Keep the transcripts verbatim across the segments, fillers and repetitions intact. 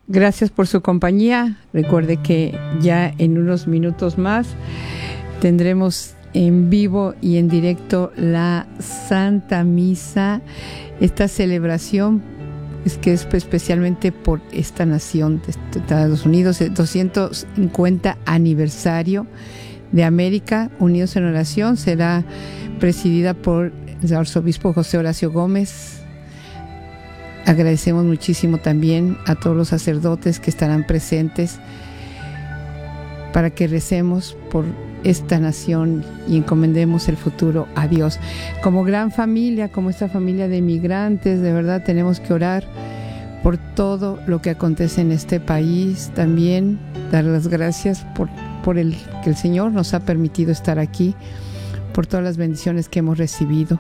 Gracias por su compañía. Recuerde que ya en unos minutos más tendremos en vivo y en directo la Santa Misa, esta celebración es que es especialmente por esta nación de Estados Unidos, el doscientos cincuenta aniversario de América Unidos en Oración. Será presidida por el arzobispo José Horacio Gómez. Agradecemos muchísimo también a todos los sacerdotes que estarán presentes para que recemos por esta nación y encomendemos el futuro a Dios. Como gran familia, como esta familia de migrantes, de verdad tenemos que orar por todo lo que acontece en este país. También dar las gracias por, por el que el Señor nos ha permitido estar aquí, por todas las bendiciones que hemos recibido.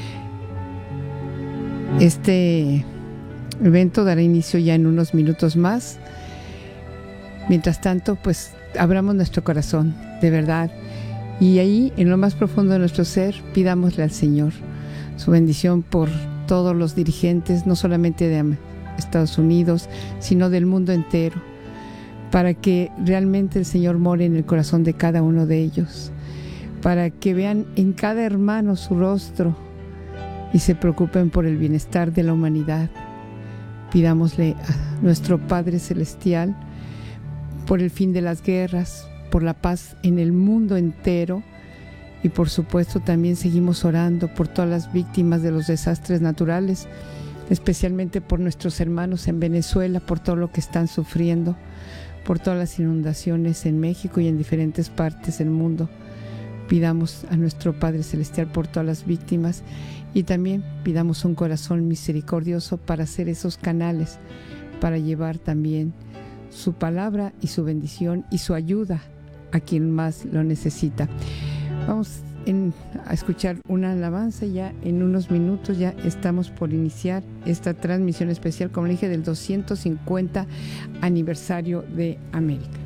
Este evento dará inicio ya en unos minutos más. Mientras tanto, pues abramos nuestro corazón, de verdad, y ahí, en lo más profundo de nuestro ser, pidámosle al Señor su bendición por todos los dirigentes, no solamente de Estados Unidos, sino del mundo entero, para que realmente el Señor more en el corazón de cada uno de ellos, para que vean en cada hermano su rostro y se preocupen por el bienestar de la humanidad. Pidámosle a nuestro Padre Celestial por el fin de las guerras, por la paz en el mundo entero, y por supuesto también seguimos orando por todas las víctimas de los desastres naturales, especialmente por nuestros hermanos en Venezuela, por todo lo que están sufriendo, por todas las inundaciones en México y en diferentes partes del mundo. Pidamos a nuestro Padre Celestial por todas las víctimas y también pidamos un corazón misericordioso para ser esos canales, para llevar también su palabra y su bendición y su ayuda a quien más lo necesita. Vamos en, a escuchar una alabanza. Ya en unos minutos ya estamos por iniciar esta transmisión especial, como le dije, del doscientos cincuenta aniversario de América.